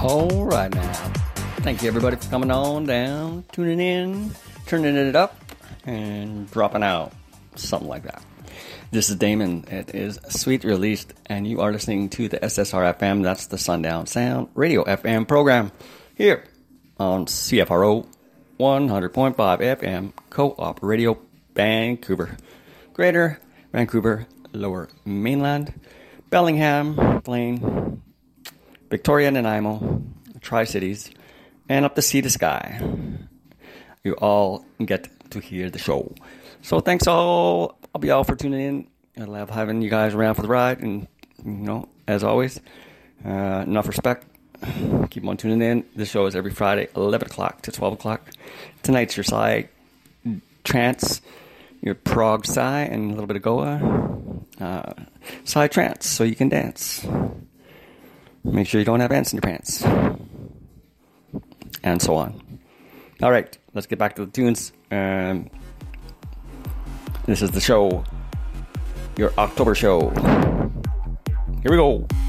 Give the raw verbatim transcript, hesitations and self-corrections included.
All right now. Thank you everybody for coming on down, tuning in, turning it up, and dropping out. Something like that. This is Damon. It is Sweet Released, and you are listening to the S S R F M. That's the Sundown Sound Radio F M program here on C F R O one hundred point five F M Co-op Radio Vancouver. Greater Vancouver, Lower Mainland, Bellingham, Blaine, Victoria, Nanaimo, Tri-Cities, and up to Sea to Sky. You all get to hear the show. So thanks all. I'll be all for tuning in. I love having you guys around for the ride. And, you know, as always, uh, enough respect. Keep on tuning in. This show is every Friday, eleven o'clock to twelve o'clock. Tonight's your Psy Trance, your prog Psy, and a little bit of Goa. Uh, Psy Trance, so you can dance. Make sure you don't have ants in your pants. And so on. All right, let's get back to the tunes. Um, this is the show, your October show. Here we go.